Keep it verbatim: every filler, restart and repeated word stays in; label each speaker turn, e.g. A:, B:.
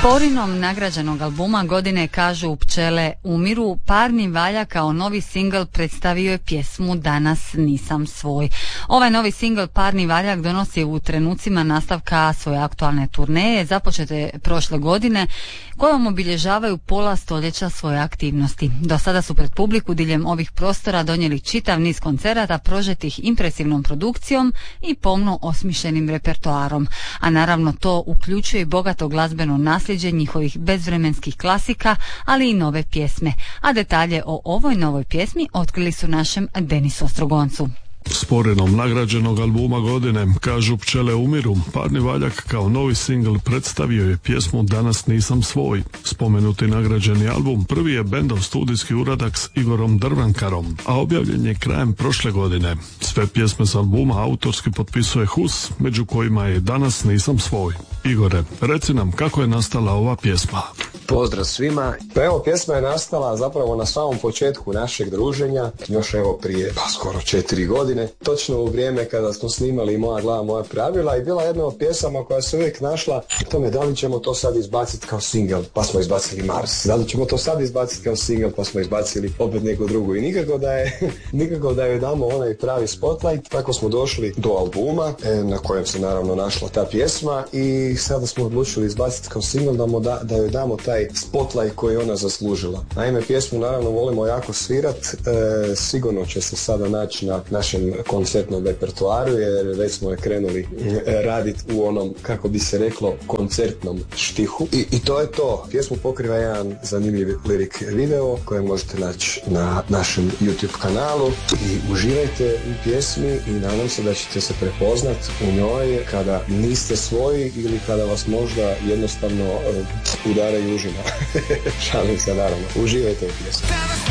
A: Porinom nagrađenog albuma godine kažu Pčele umiru, Parni Valjak kao novi singl predstavio je pjesmu Danas nisam svoj. Ovaj novi singl Parni Valjak donosi u trenucima nastavka svoje aktualne turneje, započete prošle godine, kojom obilježavaju pola stoljeća svoje aktivnosti. Do sada su pred publiku diljem ovih prostora donijeli čitav niz koncerata prožetih impresivnom produkcijom i pomno osmišljenim repertoarom, a naravno to uključuje i bogato glazbeno nasljeđe njihovih bezvremenskih klasika, ali i nove pjesme. A detalje o ovoj novoj pjesmi otkrili su našem Denisu Ostrogoncu.
B: S porinom nagrađenog albuma godine kažu Pčele umiru, Parni Valjak kao novi singl predstavio je pjesmu Danas nisam svoj. Spomenuti nagrađeni album prvi je bendov studijski uradak s Igorom Drvankarom, a objavljen je krajem prošle godine. Sve pjesme s albuma autorski potpisuje Hus, među kojima je Danas nisam svoj. Igore, reci nam kako je nastala ova pjesma.
C: Pozdrav svima. Pa evo, pjesma je nastala zapravo na samom početku našeg druženja, još evo prije pa skoro četiri godine, točno u vrijeme kada smo snimali Moja glava, moja pravila, i bila jedna od pjesama koja se uvijek našla u tome da li ćemo to sad izbaciti kao single, pa smo izbacili Mars, da li ćemo to sad izbaciti kao single, pa smo izbacili opet neku drugu, i nikako da je nikako da joj damo onaj pravi spotlight. Tako smo došli do albuma e, na kojem se naravno našla ta pjesma, i sada smo odlučili izbaciti kao single da, da, da joj damo taj spotlight koji ona zaslužila. Naime, pjesmu naravno volimo jako svirat, e, sigurno će se sada naći na našem koncertnom repertoaru, jer već smo je krenuli raditi u onom, kako bi se reklo, koncertnom štihu. I, i to je to. Pjesmu pokriva jedan zanimljiv lirik video koje možete naći na našem YouTube kanalu, i uživajte u pjesmi i nadam se da ćete se prepoznat u njoj kada niste svoji ili kada vas možda jednostavno uh, udaraju užina. Šalim se, naravno. Uživajte u pjesmi.